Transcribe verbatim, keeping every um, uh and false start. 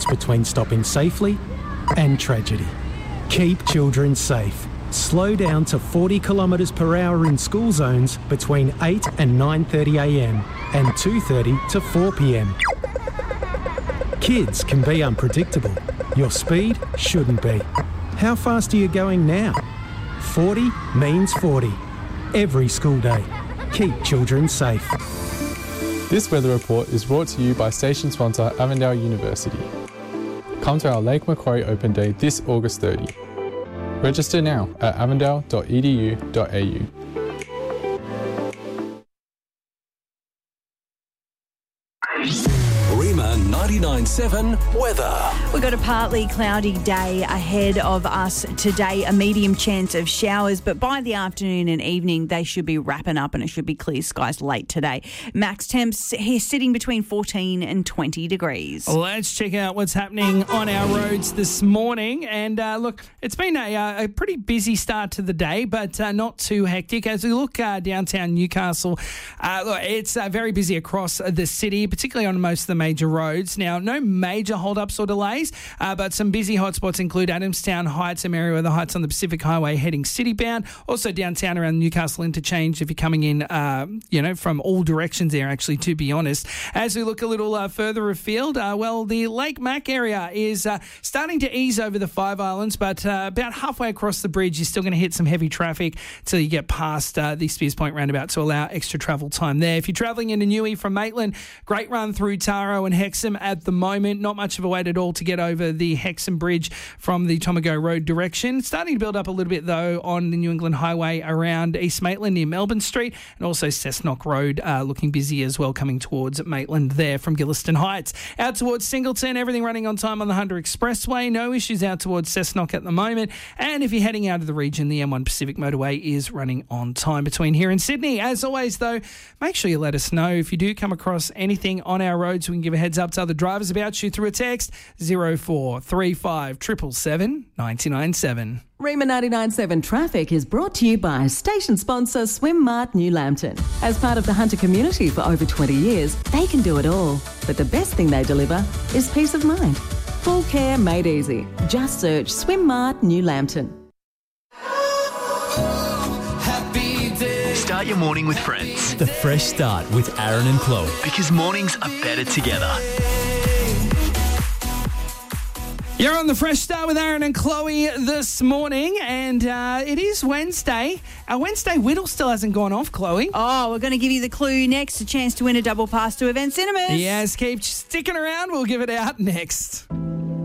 between stopping safely and tragedy. Keep children safe. Slow down to forty kilometres per hour in school zones between eight and nine thirty a m and two thirty to four p m. Kids can be unpredictable. Your speed shouldn't be. How fast are you going now? forty means forty. Every school day. Keep children safe. This weather report is brought to you by station sponsor Avondale University. Come to our Lake Macquarie Open Day this August thirtieth. Register now at avondale dot e d u dot a u. Rima ninety-nine point seven weather. We've got a partly cloudy day ahead of us today, a medium chance of showers, but by the afternoon and evening they should be wrapping up and it should be clear skies late today. Max temps here sitting between fourteen and twenty degrees. Let's check out what's happening on our roads this morning. And uh, look, it's been a, uh, a pretty busy start to the day, but uh, not too hectic. As we look uh, downtown Newcastle, uh, look, it's uh, very busy across the city, particularly on most of the major roads. Now, no major hold-ups or delays, uh, but some busy hotspots include Adamstown Heights, some area where the Heights on the Pacific Highway heading city-bound. Also downtown around Newcastle Interchange if you're coming in, uh, you know, from all directions there, actually, to be honest. As we look a little uh, further afield, uh, well, the Lake Mac area is uh, starting to ease over the Five Islands, but uh, about halfway across the bridge, you're still going to hit some heavy traffic till you get past uh, the Spears Point roundabout to allow extra travel time there. If you're travelling into Newey from Maitland, great run through Taro and Hexham at the moment. Not much of a wait at all to get over the Hexham Bridge from the Tomago Road direction. Starting to build up a little bit, though, on the New England Highway around East Maitland near Melbourne Street, and also Cessnock Road uh, looking busy as well, coming towards Maitland there from Gilliston Heights. Out towards Singleton, everything running on time on the Hunter Expressway. No issues out towards Cessnock at the moment. And if you're heading out of the region, the M one Pacific Motorway is running on time between here and Sydney. As always, though, make sure you let us know if you do come across anything on our roads. We can give a heads up to other drivers about you through a text zero four three five seven seven seven nine nine seven. Rima ninety-nine point seven Traffic is brought to you by station sponsor Swimmart New Lambton. As part of the Hunter community for over twenty years, they can do it all. But the best thing they deliver is peace of mind. Full care made easy. Just search Swimmart New Lambton. Start your morning with friends. The Fresh Start with Aaron and Chloe. Because mornings are better together. You're on the Fresh Start with Aaron and Chloe this morning, and uh, it is Wednesday. Our Wednesday whittle still hasn't gone off, Chloe. Oh, we're going to give you the clue next, a chance to win a double pass to Event Cinemas. Yes, keep sticking around. We'll give it out next.